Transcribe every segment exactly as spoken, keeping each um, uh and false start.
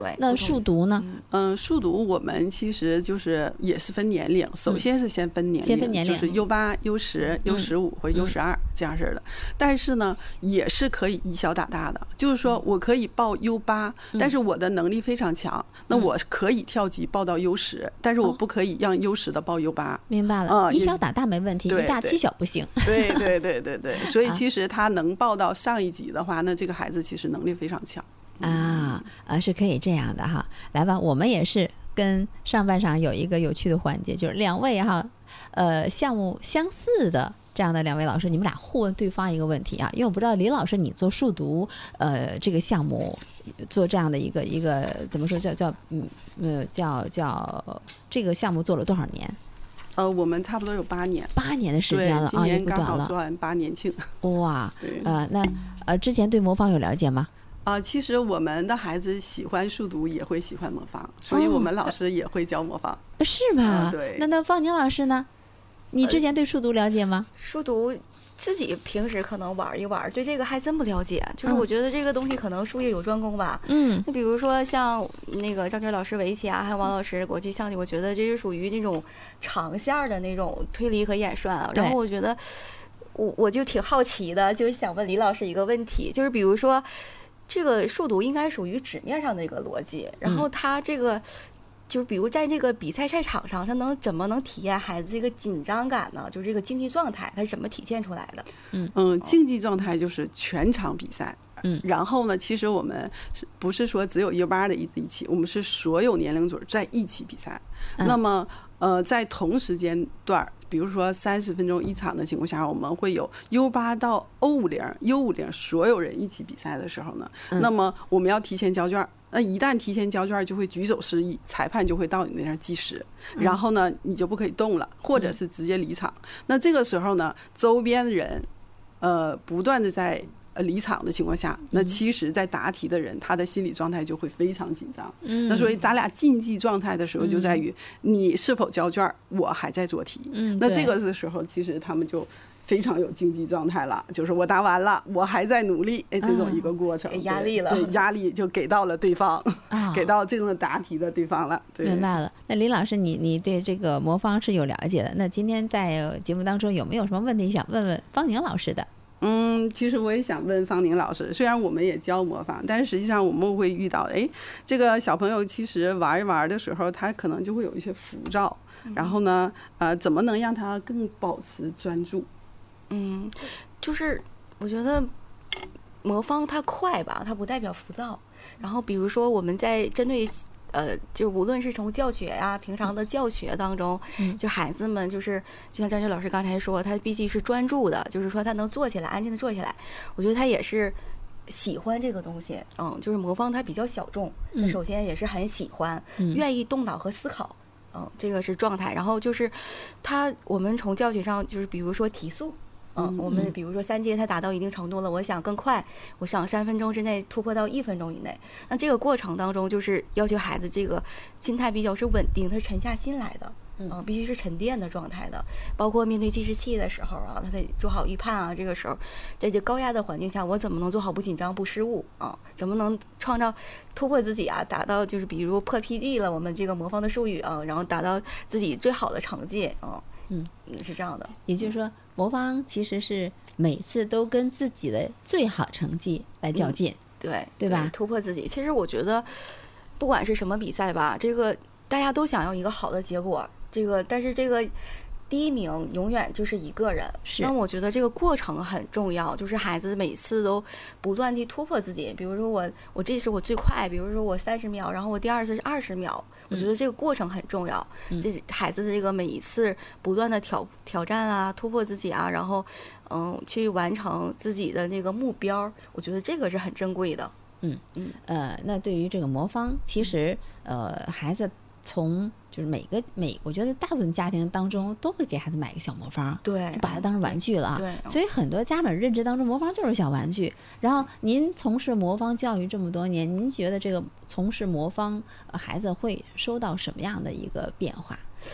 对， 那数独呢？ 嗯，数独我们其实就是也是分年龄，首先是先分年龄， 先分年龄就是 U 八、U 十、U 十五或者 U 十二这样式的。但是呢，也是可以以小打大的，就是说我可以报 U 八，但是我的能力非常强，那我可以跳级报到 U 十，但是我不可以让 U 十的报 U 八。 明白了， 嗯， 以小打大没问题，以大欺小不行。 对对对对对，所以其实他能报到上一级的话，那这个孩子其实能力非常强。 啊啊，是可以这样的哈。来吧，我们也是跟上半场有一个有趣的环节，就是两位哈，呃，项目相似的这样的两位老师，你们俩互问对方一个问题啊。因为我不知道李老师你做数独呃这个项目，做这样的一个一个怎么说叫叫嗯呃叫叫这个项目做了多少年？ 呃，我们差不多有八年， 八年的时间了啊， 今年刚好了做完八年庆。 哇，呃，那呃之前对魔方有了解吗？ 啊、呃，其实我们的孩子喜欢数独，也会喜欢魔方，所以我们老师也会教魔方。 哦、是吗？ 呃、对。 那那方宁老师呢？你之前对数独了解吗？ 呃、数独自己平时可能玩一玩，对这个还真不了解。就是我觉得这个东西可能术业有专攻吧。 嗯。 那比如说像那个张军老师围棋啊，还有王老师国际象棋，我觉得这是属于那种长线的那种推理和演算啊。然后我觉得我我就挺好奇的，就是想问李老师一个问题，就是比如说。这个数独应该属于纸面上的一个逻辑，然后它这个、嗯、就是比如在这个比赛赛场上，它能怎么能体验孩子这个紧张感呢？就是这个竞技状态，它是怎么体现出来的？ 嗯嗯，竞技状态就是全场比赛。嗯，然后呢，其实我们不是说只有 U 八的一起，我们是所有年龄组在一起比赛。嗯、那么呃，在同时间段。比如说三十分钟一场的情况下，我们会有 U 八到 O 五零、U 五零所有人一起比赛的时候呢，嗯、那么我们要提前交卷。那一旦提前交卷，就会举手示意，裁判就会到你那儿计时，然后呢，你就不可以动了，或者是直接离场。嗯、那这个时候呢，周边的人，呃，不断的在。呃，离场的情况下，那其实，在答题的人，他的心理状态就会非常紧张。嗯，那所以咱俩竞技状态的时候，就在于你是否交卷，我还在做题。嗯，那这个的时候，其实他们就非常有竞技状态了，就是我答完了，我还在努力，哎，这种一个过程， 给压力了， 对，压力就给到了对方， 啊、 给到这种答题的对方了。对， 明白了。那林老师，你你对这个魔方是有了解的？那今天在节目当中有没有什么问题想问问方宁老师的？ 嗯，其实我也想问方宁老师，虽然我们也教魔方，但是实际上我们会遇到，哎，这个小朋友其实玩一玩的时候，他可能就会有一些浮躁，然后呢，呃，怎么能让他更保持专注？ 嗯，就是我觉得魔方它快吧，它不代表浮躁。然后比如说我们在针对。呃，就无论是从教学呀、啊、平常的教学当中，嗯、就孩子们就是就像张军老师刚才说，他毕竟是专注的，就是说他能坐起来，安静的坐起来。我觉得他也是喜欢这个东西，嗯，就是魔方它比较小众，他首先也是很喜欢，嗯、愿意动脑和思考，嗯，这个是状态。然后就是他，我们从教学上就是比如说提速。嗯，我们比如说三阶它达到一定程度了，我想更快，我想三分钟之内突破到一分钟以内。那这个过程当中，就是要求孩子这个心态比较是稳定，他是沉下心来的，嗯，必须是沉淀的状态的。包括面对计时器的时候啊，他得做好预判啊。这个时候，在这高压的环境下，我怎么能做好不紧张、不失误啊？怎么能创造突破自己啊？达到就是比如破 P G 了，我们这个魔方的术语啊，然后达到自己最好的成绩啊。嗯，是这样的。 也就是说，魔方其实是每次都跟自己的最好成绩来较劲， 嗯、对对吧？ 突破自己。其实我觉得，不管是什么比赛吧，这个大家都想要一个好的结果。这个，但是这个第一名永远就是一个人。 是。 那我觉得这个过程很重要，就是孩子每次都不断地突破自己。比如说我，我这次我最快，比如说我三十秒，然后我第二次是二十秒。我觉得这个过程很重要，嗯、这孩子的这个每一次不断的挑挑战啊，突破自己啊，然后嗯，去完成自己的那个目标，我觉得这个是很珍贵的。 嗯嗯呃，那对于这个魔方，其实呃，孩子从就是每个每，我觉得大部分家庭当中都会给孩子买一个小魔方， 对， 就把它当成玩具了啊。 对， 所以很多家长认知当中，魔方就是小玩具。然后您从事魔方教育这么多年，您觉得这个从事魔方，呃、孩子会收到什么样的一个变化？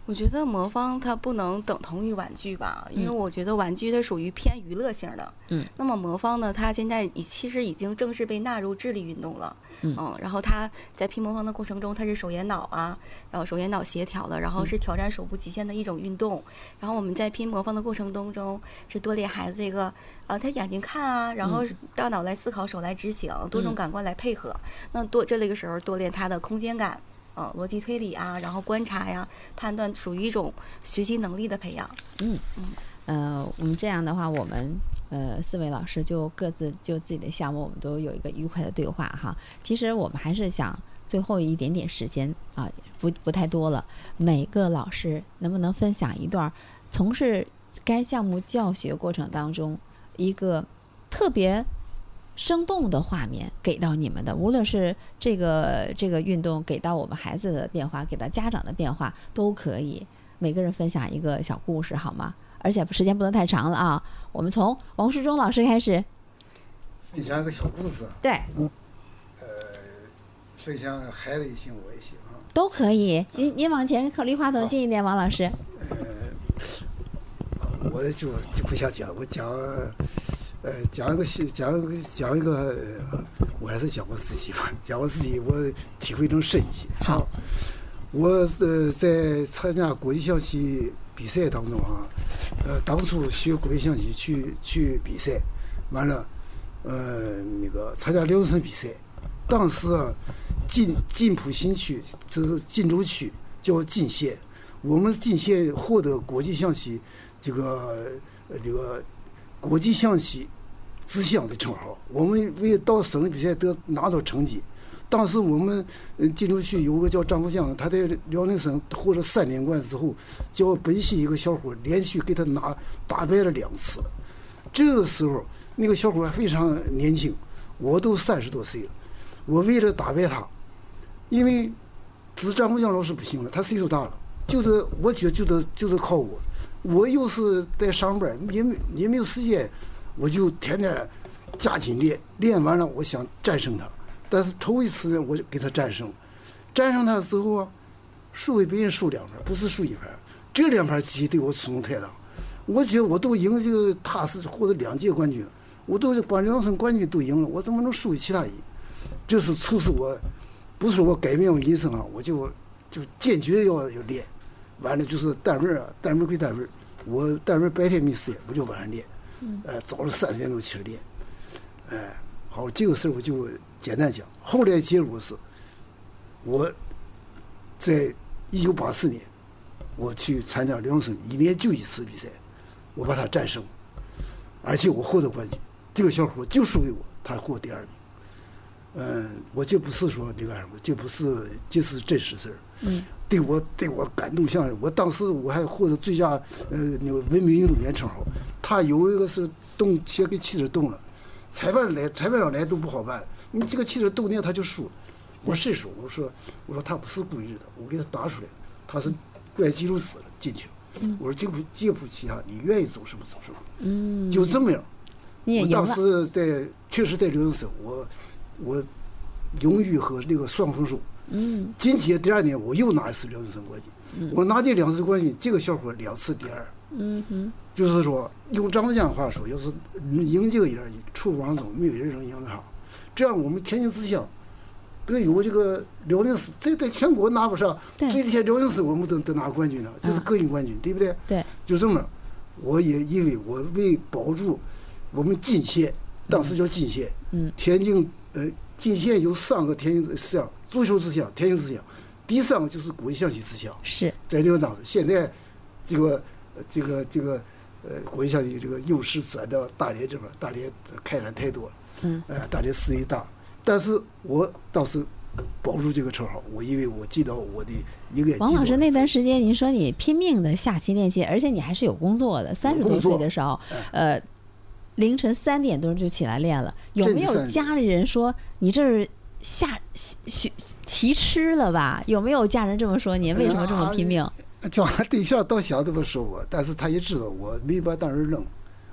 我觉得魔方它不能等同于玩具吧，因为我觉得玩具它属于偏娱乐性的。 嗯， 那么魔方呢，它现在已其实已经正式被纳入智力运动了。 嗯， 嗯然后它在拼魔方的过程中，它是手眼脑啊，然后手眼脑协调的，然后是挑战手部极限的一种运动。然后我们在拼魔方的过程当中，是多练孩子这个呃，他眼睛看啊，然后大脑来思考，手来执行，多种感官来配合。那多这个时候多练他的空间感。呃，逻辑推理啊，然后观察呀、判断，属于一种学习能力的培养。 嗯嗯，呃，我们这样的话，我们呃四位老师就各自就自己的项目，我们都有一个愉快的对话哈。其实我们还是想最后一点点时间啊，不不太多了，每个老师能不能分享一段从事该项目教学过程当中一个特别生动的画面给到你们的，无论是这个这个运动给到我们孩子的变化，给到家长的变化都可以，每个人分享一个小故事好吗？而且时间不能太长了啊，我们从王树忠老师开始分享一个小故事。 对， 呃，分享孩子也行，我也行啊， 都可以。您您往前靠离话筒近一点，王老师。 呃，我就就不想讲，我讲。呃，讲一个讲一个讲一个、呃，我还是讲我自己吧。讲我自己，我体会更深一些。 好， 我呃在参加国际象棋比赛当中啊，呃，当初学国际象棋去去比赛，完了，呃，那个参加辽宁省比赛，当时啊，晋晋浦新区，这是晋州区叫晋县，我们晋县获得国际象棋这个呃这个国际象棋之乡的称号，我们为到省里比赛得拿到成绩。当时我们晋州区有个叫张国江，他在辽宁省获得三连冠之后，叫本溪一个小伙连续给他拿打败了两次。这个时候那个小伙还非常年轻，我都三十多岁了。我为了打败他，因为只张国江老师不行了，他岁数大了，就是我觉得就得就得靠我。我又是在上班，也没也没有时间，我就天天加紧练，练完了我想战胜他。但是头一次我给他战胜，战胜他的时候啊，输给别人输两盘，不是输一盘。这两盘棋对我触动太大，我觉得我都赢这个踏实获得两届冠军了，我都把两省冠军都赢了，我怎么能输给其他人？这是促使我，不是我改变我人生啊，我就就坚决要要练。完了就是单位啊，单位归单位，我单位白天没时间，我就晚上练，呃，早上三点钟起来练，哎、呃，好，这个事儿我就简单讲。后来结果是，我在一九八四年，我去参加辽省一年就一次比赛，我把他战胜，而且我获得冠军。这个小伙就输给我，他获第二名。嗯，我这不是说那个什么，这不是，这是真实事儿。 嗯。 对我对我感动像我当时我还获得最佳呃那个文明运动员称号。他有一个是动鞋给汽车动了，裁判来裁判长来都不好办，你这个汽车动掉他就输了。我谁说？我说我说他不是故意的，我给他打出来，他是怪记录纸了进去了。我说这步这步棋啊，你愿意走什么走什么。 嗯， 就这么样。 你也赢了。 我当时在确实在辽宁省，我我荣誉和那个双丰收。 嗯， 紧接第二年我又拿一次辽宁省冠军，嗯、我拿这两次冠军，这个小伙两次第二。 嗯哼， 就是说用张国江话说，要是赢这个人，出王总没有人能赢得好。这样我们天津之乡得有这个辽宁市，这在全国拿不上，这些辽宁市我们都得拿冠军了，这是个人冠军，嗯、对不对？ 对， 就这么，我也因为我为保住我们晋县，当时叫晋县， 嗯， 天津呃晋县有三个天津市乡。足球之乡、天津之乡，第三个就是国际象棋之乡。 是在这个当时，现在这个这个这个呃国际象棋这个优势转到大连这边，大连开展太多了。 嗯。 呃，大连势力大，但是我当时保住这个称号，我因为我记到我的一个。 王老师那段时间，您说你拼命的下棋练习，而且你还是有工作的，三十多岁的时候，呃，凌晨三点多就起来练了。有没有家里人说你这是？下棋棋痴了吧？有没有家人这么说您？为什么这么拼命？ 叫俺对象倒想这么说我，但是他也知道我没把当人扔，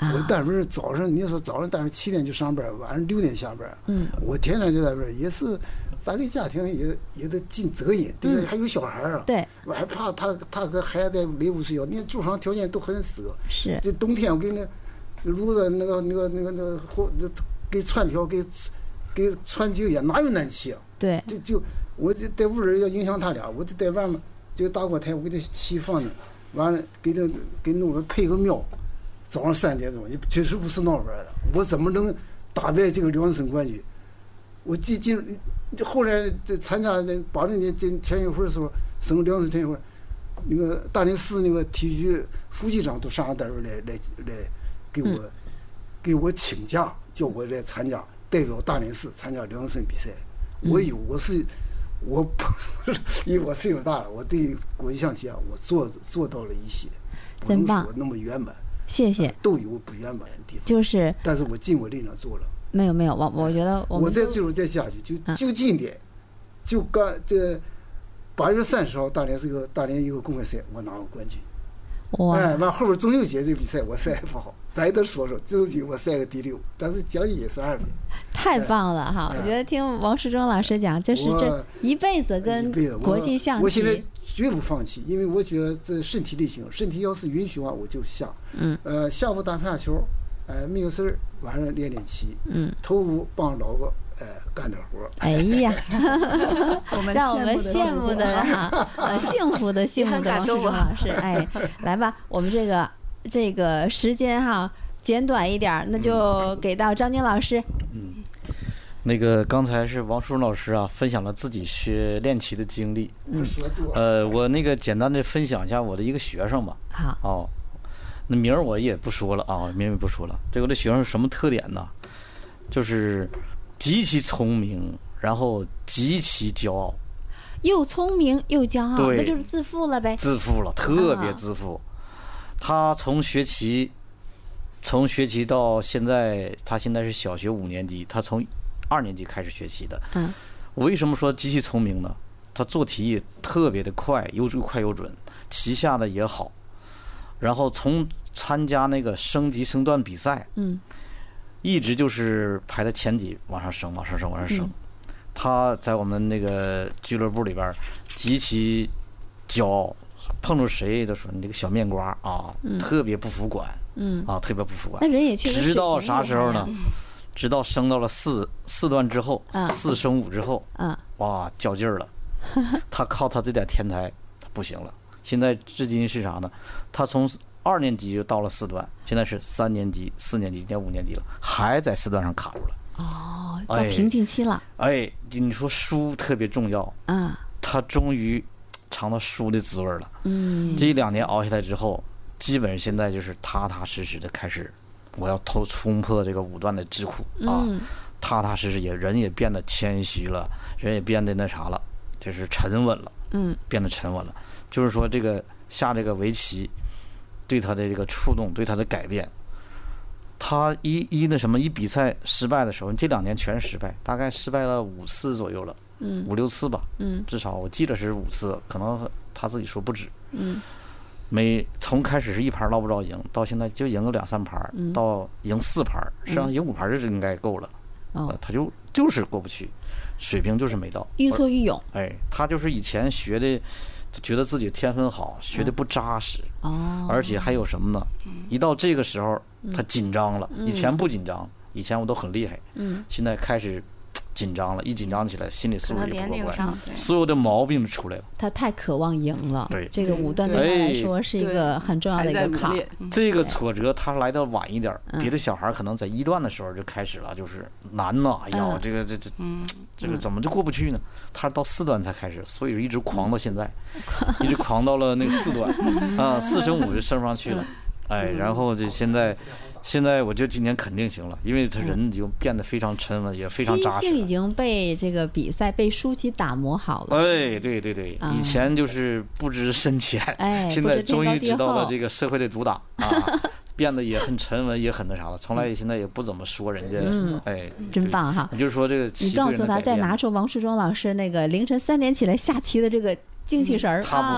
我单位早上，你说早上单位七点就上班，晚上六点下班。 嗯， 我天天就在这儿，也是咱这家庭也也得尽责任，对不对？还有小孩啊。 对。 我还怕他他和孩子累不睡觉，你看住房条件都很奢。 是。 这冬天我给那炉子那个那个那个那个火给串条给给串几个烟，哪有暖气啊？ 对。 就就我这在屋里要影响他俩，我就在外面这个大锅台我给他起放着，完了给他给弄个配个庙。早上三点钟，也确实不是闹玩的。我怎么能打败这个辽宁省冠军？我进进后来在参加那八零年这田运会的时候，省辽宁田运会，那个大连市那个体育局副局长都上俺单位来来来给我、嗯、给我请假，叫我来参加，代表大连市参加辽宁省比赛。嗯、我有我是我不因为我岁数大了，我对国际象棋啊，我做做到了一些，不能说那么圆满。 谢谢， 都有不圆满的地方， 就是， 但是我尽我力量做了。 没有没有，我我觉得我我再最后再下去，就就近点，就刚这八月三十号，大连是个大连一个公开赛，我拿过冠军。 哇！ 哎，完后边中秋节这比赛我赛不好，咱也得说说，中秋节我赛个第六，但是奖金也是二百。 太棒了哈！ 哎、 我觉得听王世忠老师讲，就是这一辈子跟国际象棋。 我, 我现在绝不放弃，因为我觉得这身体力行，身体要是允许的话，我就下。 嗯。 呃，下午打排球，呃，没有事儿，晚上练练棋。 嗯。 头屋帮老婆，呃，干点活。 哎呀，让我们羡慕的哈，呃，幸福的幸福的王世忠老师，哎，来吧，我们这个这个时间哈简短一点，那就给到张军老师。 嗯。那个刚才是王树老师啊，分享了自己学练棋的经历。 嗯， 呃，我那个简单的分享一下我的一个学生吧。 好。 哦，那名儿我也不说了啊，名儿也不说了。这个这学生什么特点呢？就是极其聪明，然后极其骄傲。 又聪明又骄傲， 对， 那就是自负了呗。 自负了，特别自负。啊、他从学棋，从学棋到现在，他现在是小学五年级，他从二年级开始学习的。 嗯， 我为什么说极其聪明呢？他做题也特别的快，又快又准，棋下的也好。然后从参加那个升级升段比赛， 嗯， 一直就是排在前几，往上升，往上升，往上升。 嗯、 他在我们那个俱乐部里边极其骄傲，碰着谁都说你这个小面瓜啊， 嗯、 特别不服管， 嗯啊，特别不服管。 那人也确实直到啥时候呢？直到升到了四四段之后， 啊、 四升五之后， 啊， 哇，较劲儿了。他靠他这点天才，他不行了。现在至今是啥呢？他从二年级就到了四段，现在是三年级、四年级，今年五年级了，还在四段上卡住了。 哦，到瓶颈期了。 哎，你说输特别重要啊。 他终于尝到输的滋味了。 嗯。 这两年熬下来之后，基本现在就是踏踏实实的开始。我要偷冲破这个五段的桎梏啊， 嗯、 踏踏实实也人也变得谦虚了，人也变得那啥了，就是沉稳了， 嗯， 变得沉稳了。就是说这个下这个围棋，对他的这个触动，对他的改变，他一一那什么一比赛失败的时候，这两年全失败，大概失败了五次左右了， 嗯， 五六次吧， 嗯， 至少我记得是五次，可能他自己说不止， 嗯。 每从开始是一盘捞不着赢，到现在就赢个两三盘， 嗯、 到赢四盘，实际上赢五盘就是应该够了。 哦、 呃，他就就是过不去，水平就是没到。 愈挫愈勇。 哎，他就是以前学的，觉得自己天分好，学的不扎实。 哦。 而且还有什么呢？一到这个时候，他紧张了。 嗯、 以前不紧张，以前我都很厉害。 嗯。 现在开始紧张了，一紧张起来，心理素质也不过关， 对所有的毛病都出来了。 他太渴望赢了， 对这个五段对他来说是一个很重要的一个坎。 这个挫折他来的晚一点， 嗯、 别的小孩可能在一段的时候就开始了，就是难呐，哎呀， 嗯、 这个这这， 嗯、 这个怎么就过不去呢？他到四段才开始，所以一直狂到现在，嗯、一直狂到了那个四段啊，四升五就升不上去了，哎，然后就现在。现在我就今年肯定行了，因为他人已经变得非常沉稳，也非常扎实。 心性已经被这个比赛被舒淇打磨好了。 哎，对对对， 啊、 以前就是不知深浅， 哎， 现在终于知道了这个社会的毒打啊，变得也很沉稳，也很那啥了。从来现在也不怎么说人家， 嗯、 哎， 真棒哈！ 也就是说这个你告诉他，再拿出王世忠老师那个凌晨三点起来下棋的这个精气神儿、 嗯、他不会。 啊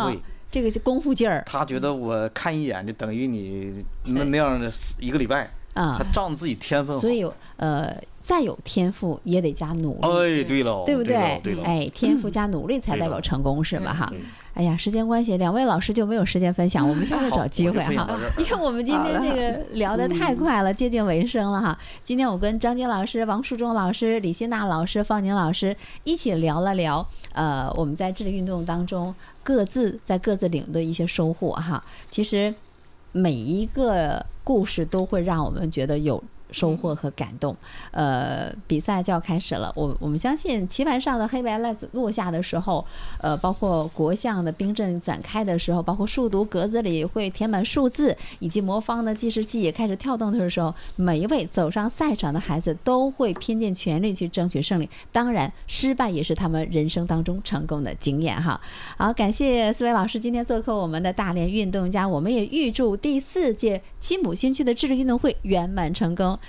这个功夫劲儿。 他觉得我看一眼就等于你那那样的一个礼拜啊，他仗自己天分好。 所以呃，再有天赋也得加努力。 哎，对了， 对不对？ 对了， 哎，天赋加努力才代表成功，是吧？哈。哎呀，时间关系，两位老师就没有时间分享，我们下次找机会哈，因为我们今天这个聊得太快了，接近尾声了哈。今天我跟张晶老师、王树忠老师、李欣娜老师、方宁老师一起聊了聊，呃，我们在智力运动当中各自在各自领域的一些收获哈。其实每一个故事都会让我们觉得有收获和感动。呃，比赛就要开始了，我我们相信棋盘上的黑白赖子落下的时候，呃，包括国象的兵阵展开的时候，包括数独格子里会填满数字，以及魔方的计时器也开始跳动的时候，每一位走上赛场的孩子都会拼尽全力去争取胜利。当然，失败也是他们人生当中成功的经验哈。好，感谢四位老师今天做客我们的大连运动家，我们也预祝第四届七母新区的智力运动会圆满成功。